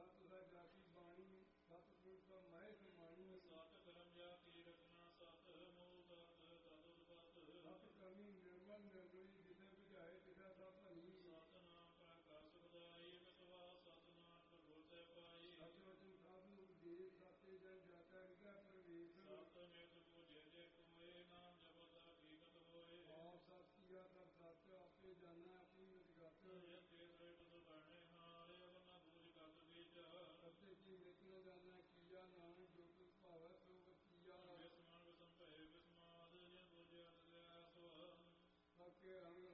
ਤੁਸਾਂ ਜਾਤੀ ਬਾਣੀ ਸਤਿਗੁਰ ਤੋਂ ਮਹਿ ਸਮਾਣੀ ਸਤ ਕਰਮ ਜਾਤੀ ਰਚਨਾ ਸਤ ਮੂਲ ਤਤ ਤਦ ਉਤਪਤ ਸਤ ਕਰਮੀ ਨਿਰਮਲ ਨਿਰਮਲੀ ਜਿਸੇ ਬੁਝਾਏ ਤਿਸਾ ਸਤ ਧਨੀ ਸਤਨਾਮ ਪ੍ਰਕਾਸ਼ ਸੁਖਦਾਈ ਵਿਸਵਾਸ ਸਤਨਾਮ ਗੁਰ ਸੇ ਪਾਈ ਸਤਿ ਵਚਨ ਸਾਧੂ ਦੇ ਸਤੇ ਜਨ ਜਾਤਾ ਹਿਰਦੈ ਪ੍ਰਵੇਸ਼ ਸਤ ਮੇਤ ਪੂਜੇ ਜੇ ਕੋਏ ਨਾਮ ਜਪਤ ਹਕੀਕਤ ਹੋਏ ਆਪ ਸਤ ਕੀਆ ਕਰ ਸਤ ਆਪੇ ਜਾਣਾ ਆਪਣੀ ਵਿਦਗਤ ਤੇ ਸ੍ਰੇਟ ਸੁਭਾਣੇ ਹਾਰੇ ਅਵਨਾ ਬੂਝ ਕਤ ਬੀਜਾ ਸਤੇ ਕੀ ਨਿਤਨ ਜਾਣਾ ਕੀਆ ਨਾਨਕ ਜੋ ਤੁਸ ਭਾਵੈ ਸੋ ਕੀਆ ਵਿਸਮਾਨ ਵਿਸਮ ਭਏ ਵਿਸਮਾਦ ਜਿਨ ਬੁਝਿਆ ਲਿਆ ਸੋ ਸਕੇ ਅੰਗ